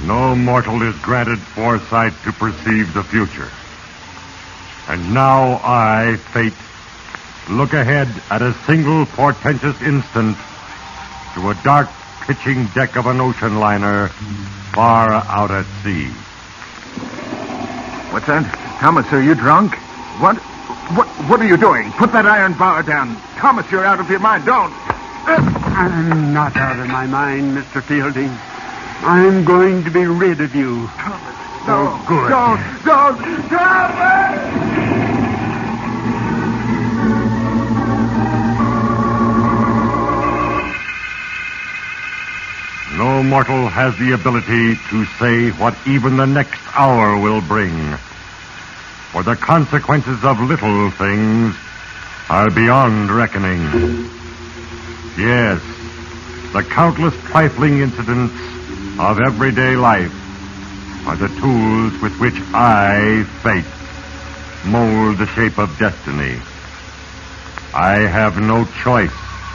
No mortal is granted foresight to perceive the future. And now I, Fate, look ahead at a single portentous instant to a dark pitching deck of an ocean liner far out at sea. What's that? Thomas, are you drunk? What are you doing? Put that iron bar down. Thomas, you're out of your mind. Don't. I'm not out of my mind, Mr. Fielding. I'm going to be rid of you. Thomas, no. Oh, good. Don't. Thomas! No mortal has the ability to say what even the next hour will bring. For the consequences of little things are beyond reckoning. Yes, the countless trifling incidents of everyday life are the tools with which I, Fate, mold the shape of destiny. I have no choice.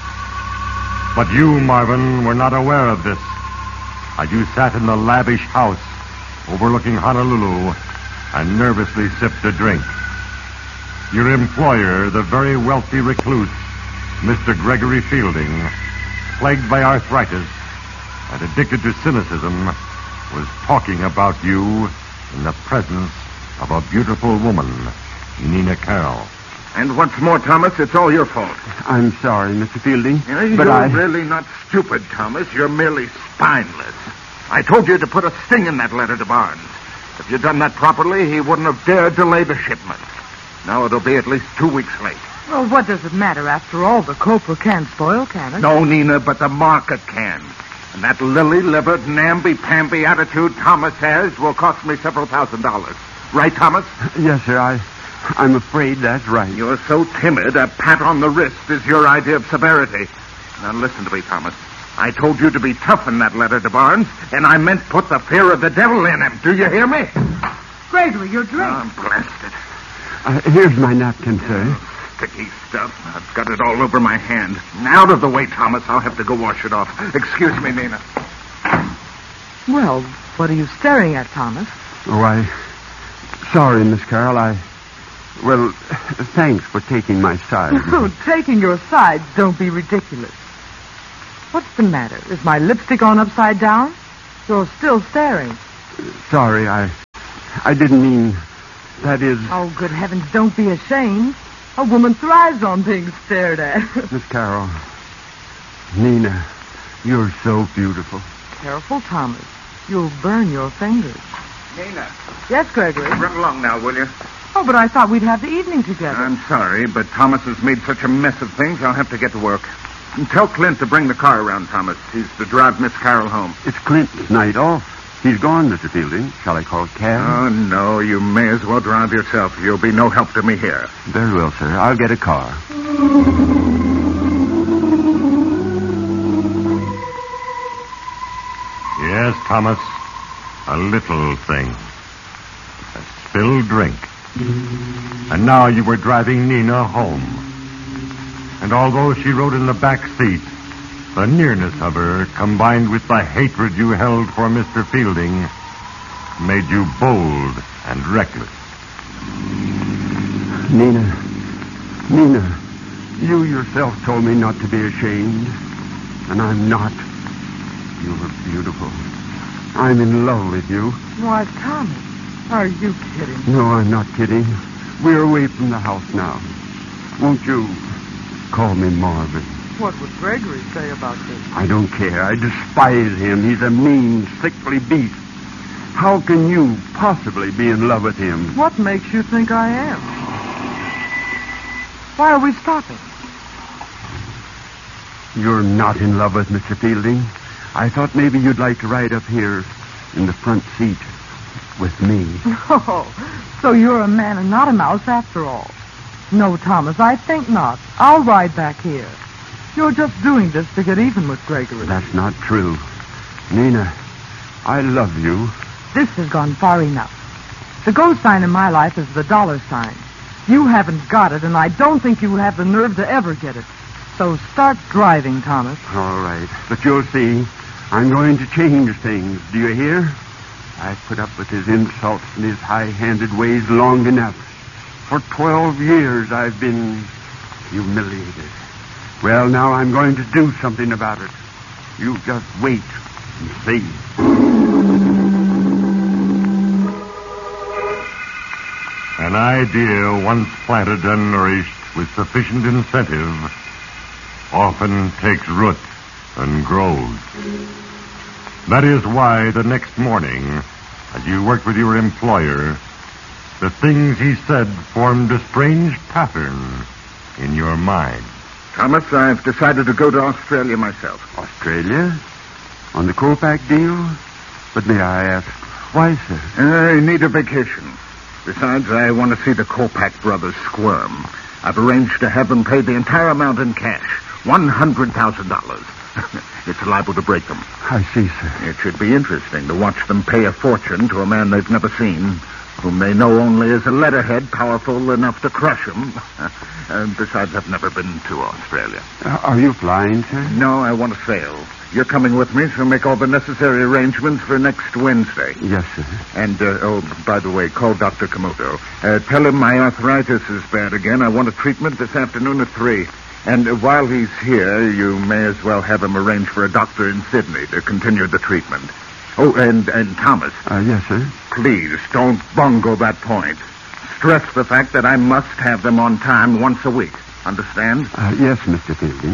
But you, Marvin, were not aware of this as you sat in the lavish house overlooking Honolulu and nervously sipped a drink. Your employer, the very wealthy recluse, Mr. Gregory Fielding, plagued by arthritis and addicted to cynicism, was talking about you in the presence of a beautiful woman, Nina Carroll. And once more, Thomas, it's all your fault. I'm sorry, Mr. Fielding. You're really not stupid, Thomas. You're merely spineless. I told you to put a sting in that letter to Barnes. If you'd done that properly, he wouldn't have dared delay the shipment. Now it'll be at least 2 weeks late. Well, what does it matter? After all, the copra can't spoil, can it? No, Nina, but the market can. And that lily-livered, namby-pamby attitude Thomas has will cost me several $1,000s. Right, Thomas? Yes, sir. I'm afraid that's right. You're so timid, a pat on the wrist is your idea of severity. Now listen to me, Thomas. I told you to be tough in that letter to Barnes, and I meant put the fear of the devil in him. Do you hear me? Gregory, your drink. Oh, I'm blasted. Here's my napkin, sir. Sticky stuff. I've got it all over my hand. Out of the way, Thomas. I'll have to go wash it off. Excuse me, Nina. Well, what are you staring at, Thomas? Sorry, Miss Carroll. Well, thanks for taking my side. Oh, taking your side? Don't be ridiculous. What's the matter? Is my lipstick on upside down? You're still staring. Sorry, I didn't mean... That is... Oh, good heavens, don't be ashamed. A woman thrives on being stared at. Miss Carroll, Nina, you're so beautiful. Careful, Thomas. You'll burn your fingers. Nina. Yes, Gregory? Run along now, will you? Oh, but I thought we'd have the evening together. I'm sorry, but Thomas has made such a mess of things, I'll have to get to work. And tell Clint to bring the car around, Thomas. He's to drive Miss Carroll home. It's Clint's night off. He's gone, Mr. Fielding. Shall I call a cab? Oh, no, you may as well drive yourself. You'll be no help to me here. Very well, sir. I'll get a car. Yes, Thomas. A little thing. A spilled drink. And now you were driving Nina home. And although she rode in the back seat, the nearness of her, combined with the hatred you held for Mr. Fielding, made you bold and reckless. Nina, you yourself told me not to be ashamed. And I'm not. You're beautiful. I'm in love with you. Why, Thomas, are you kidding? No, I'm not kidding. We're away from the house now. Won't you call me Marvin? What would Gregory say about this? I don't care. I despise him. He's a mean, sickly beast. How can you possibly be in love with him? What makes you think I am? Why are we stopping? You're not in love with Mr. Fielding. I thought maybe you'd like to ride up here in the front seat with me. Oh, so you're a man and not a mouse after all. No, Thomas, I think not. I'll ride back here. You're just doing this to get even with Gregory. That's not true. Nina, I love you. This has gone far enough. The go sign in my life is the dollar sign. You haven't got it, and I don't think you have the nerve to ever get it. So start driving, Thomas. All right. But you'll see, I'm going to change things. Do you hear? I've put up with his insults and his high-handed ways long enough. For 12 years I've been humiliated. Well, now I'm going to do something about it. You just wait and see. An idea once planted and nourished with sufficient incentive often takes root and grows. That is why the next morning, as you worked with your employer, the things he said formed a strange pattern in your mind. Thomas, I've decided to go to Australia myself. Australia? On the Copac deal? But may I ask, why, sir? I need a vacation. Besides, I want to see the Copac brothers squirm. I've arranged to have them pay the entire amount in cash, $100,000. It's liable to break them. I see, sir. It should be interesting to watch them pay a fortune to a man they've never seen, whom they know only as a letterhead powerful enough to crush him. And besides, I've never been to Australia. Are you flying, sir? No, I want to sail. You're coming with me, so make all the necessary arrangements for next Wednesday. Yes, sir. And, by the way, call Dr. Komodo. Tell him my arthritis is bad again. I want a treatment this afternoon at 3. And while he's here, you may as well have him arrange for a doctor in Sydney to continue the treatment. Oh, and Thomas. Yes, sir. Please, don't bungle that point. Stress the fact that I must have them on time once a week. Understand? Yes, Mr. Fielding.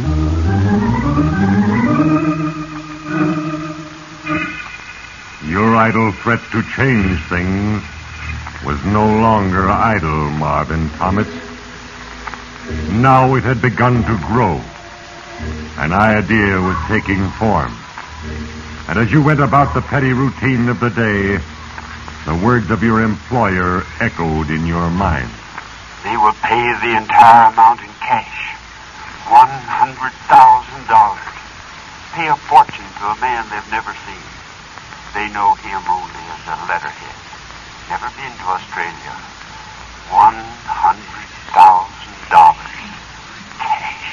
Your idle threat to change things was no longer idle, Marvin Thomas. Now it had begun to grow. An idea was taking form. And as you went about the petty routine of the day, the words of your employer echoed in your mind. They will pay the entire amount in cash. $100,000. Pay a fortune to a man they've never seen. They know him only as a letterhead. Never been to Australia. $100,000. Cash.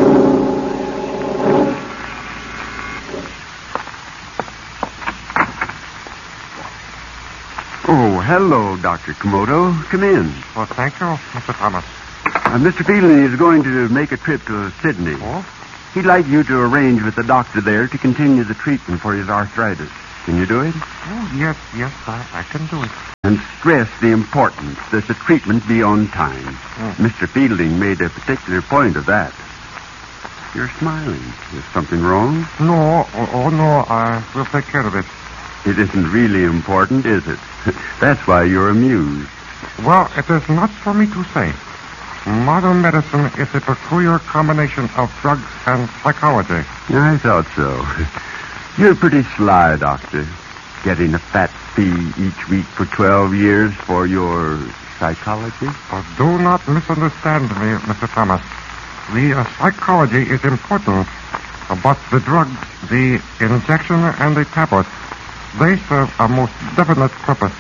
Oh, hello, Dr. Komodo. Come in. Oh, thank you, Mr. Thomas. Mr. Fielding is going to make a trip to Sydney. Oh? He'd like you to arrange with the doctor there to continue the treatment for his arthritis. Can you do it? Oh, yes, I can do it. And stress the importance that the treatment be on time. Mr. Fielding made a particular point of that. You're smiling. Is something wrong? No, no, I will take care of it. It isn't really important, is it? That's why you're amused. Well, it is not for me to say. Modern medicine is a peculiar combination of drugs and psychology. I thought so. You're pretty sly, Doctor. Getting a fat fee each week for 12 years for your psychology? But do not misunderstand me, Mr. Thomas. The psychology is important, but the drugs, the injection and the tablet, they serve a most definite purpose.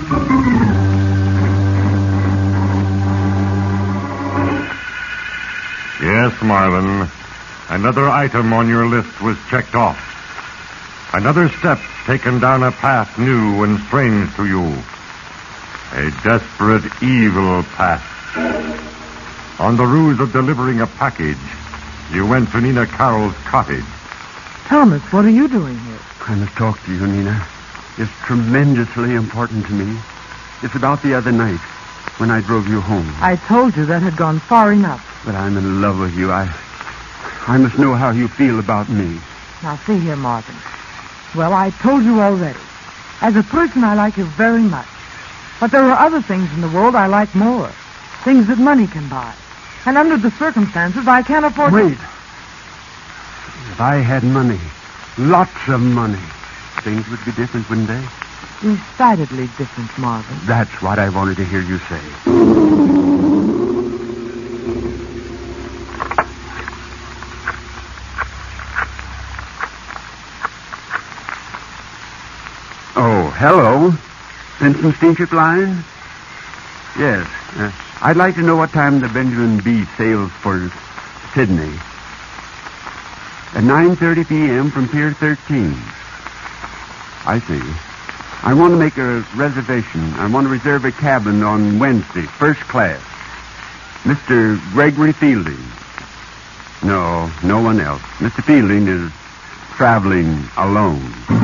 Yes, Marvin. Another item on your list was checked off. Another step taken down a path new and strange to you. A desperate, evil path. On the ruse of delivering a package, you went to Nina Carroll's cottage. Thomas, what are you doing here? I must talk to you, Nina. It's tremendously important to me. It's about the other night when I drove you home. I told you that had gone far enough. But I'm in love with you. I must know how you feel about me. Now, see here, Marvin. Well, I told you already. As a person, I like you very much. But there are other things in the world I like more. Things that money can buy. And under the circumstances, I can't afford to... Wait. If I had money, lots of money, things would be different, wouldn't they? Decidedly different, Marvin. That's what I wanted to hear you say. Oh, hello. Vincent Steamship Line? Yes. I'd like to know what time the Benjamin B sails for Sydney. At 9:30 p.m. from Pier 13. I see. I want to make a reservation. I want to reserve a cabin on Wednesday, first class. Mr. Gregory Fielding. No, no one else. Mr. Fielding is traveling alone.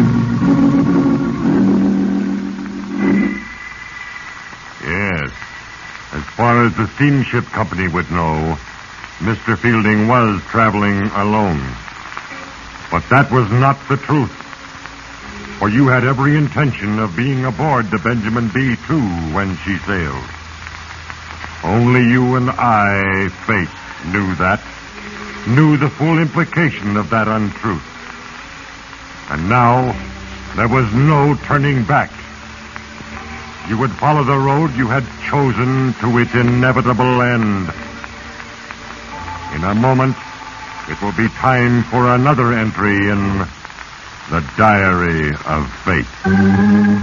Yes. As far as the steamship company would know, Mr. Fielding was traveling alone. But that was not the truth. For you had every intention of being aboard the Benjamin B-2 when she sailed. Only you and I, Fate, knew that. Knew the full implication of that untruth. And now, there was no turning back. You would follow the road you had chosen to its inevitable end. In a moment, it will be time for another entry in the Diary of Fate.